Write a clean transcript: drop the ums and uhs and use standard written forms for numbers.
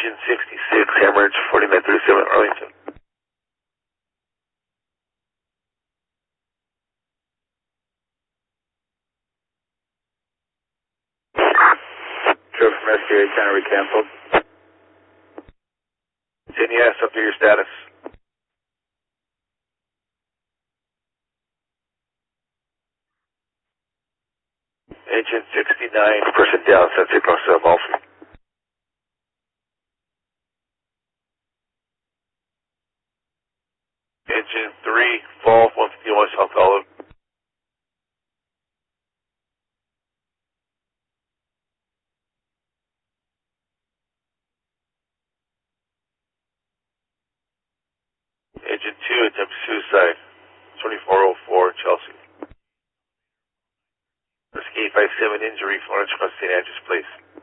Agent 66, Hemorrhage 4937 Arlington. Trip from SDA Cannery canceled. Yes, update your status. Agent 69, person down, Sensei Cross Amalfi. Agent 3, Fall 151 South Olive. Agent 2, attempt suicide, 2404 Chelsea. Escape by 7 injury, Florence Cross St. Andrews Place.